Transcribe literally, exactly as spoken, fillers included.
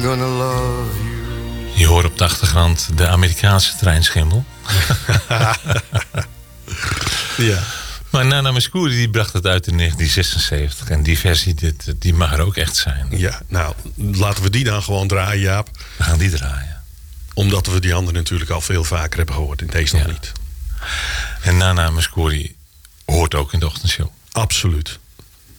gonna love you. Je hoort op de achtergrond de Amerikaanse treinschimmel. Ja. Maar Nana Mouskouri die bracht het uit in negentien zesenzeventig. En die versie, dit, die mag er ook echt zijn. Ja, nou, laten we die dan gewoon draaien, Jaap. We gaan die draaien. Omdat we die andere natuurlijk al veel vaker hebben gehoord. En deze nog Ja. niet. En Nana Mouskouri hoort ook in de ochtendshow. Absoluut.